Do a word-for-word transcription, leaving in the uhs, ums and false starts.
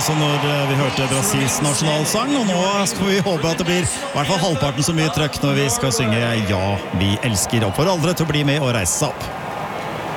altså når vi hørte Brasils nasjonalsang, og nå skal vi håpe at det blir i hvert fall halvparten så mye trøkk når vi skal synge Ja, vi elsker, og for alle til å bli med og reise seg opp.